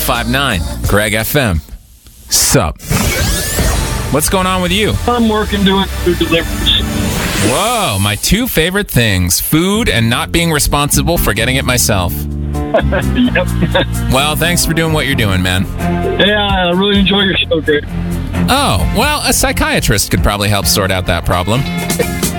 1059 Greg FM. Sup? What's going on with you? I'm working doing food deliveries. Whoa, my two favorite things, food and not being responsible for getting it myself. Yep. Well, thanks for doing what you're doing, man. Yeah, I really enjoy your show, Greg. Oh, well, a psychiatrist could probably help sort out that problem.